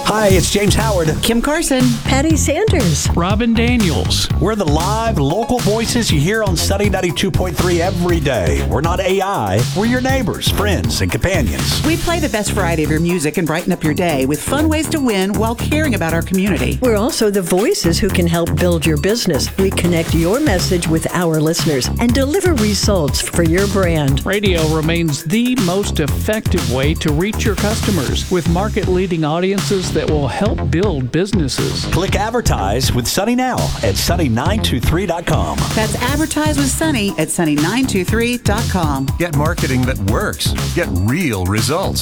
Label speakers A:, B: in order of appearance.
A: Hi, it's James Howard.
B: Kim Carson.
C: Patty Sanders.
D: Robin Daniels.
A: We're the live local voices you hear on Sunny 92.3 every day. We're not AI. We're your neighbors, friends, and companions.
B: We play the best variety of your music and brighten up your day with fun ways to win while caring about our community.
C: We're also the voices who can help build your business. We connect your message with our listeners and deliver results for your brand.
D: Radio remains the most effective way to reach your customers with market-leading audiences that will help build businesses.
A: Click Advertise with Sunny now at sunny923.com.
B: That's Advertise with Sunny at sunny923.com.
E: Get marketing that works. Get real results.